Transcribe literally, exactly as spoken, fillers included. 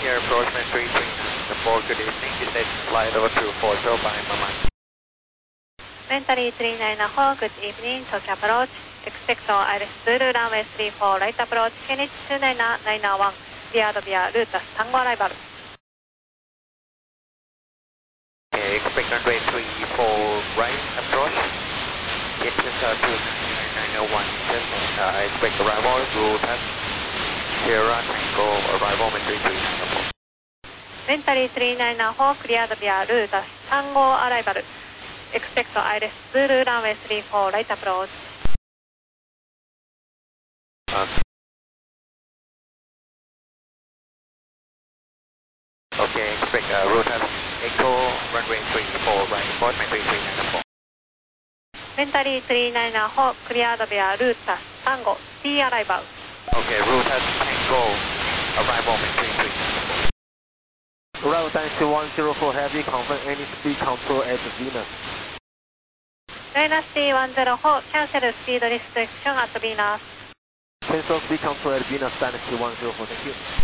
here, approachment three three nine four, good evening, descent flight over to four zero by Mama. Mentally three nine four, good evening, Tokyo approach, expect Iris Zulu, runway three four, right approach, Kennedy two nine nine one, cleared via route Tango arrival. Okay, expect runway three four, right approach, distance uh, two nine nine one meters, uh, expect arrival, route at Sierra Tango, arrival at three three nine four. Mentally three nine four, cleared via route Tango arrival. Expect Iris Zulu, runway three four, right approach. Uh, okay, expect uh, route at Echo, runway three four, right approach, three three nine four. Mentally three nine four, cleared via route Tango, T arrival. Okay, route at Tango, arrival at three three nine four. Arrival Dynasty one zero four Heavy, confirm any speed control at Venus. Dynasty one zero four, cancel speed restriction at Venus. Cancel speed control at Venus, Dynasty one zero four, thank you.